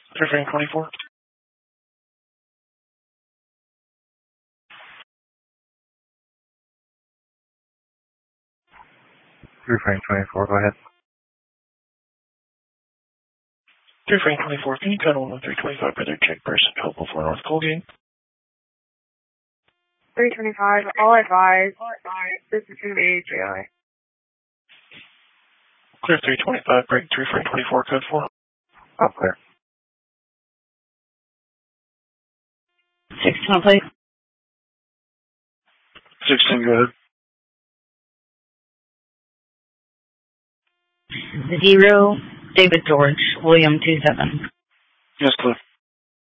Clear frame 24. Clear frame 24, go ahead. Clear frame 24, can you cut on the 325 by their check person, Hopeful for North Colgate? 325, all advised. This is going to be AJI. Clear 325, break 3 frame 24, code 4. Oh, clear. 16, please. 16, go ahead. 0, David George, William 27. Yes, clear.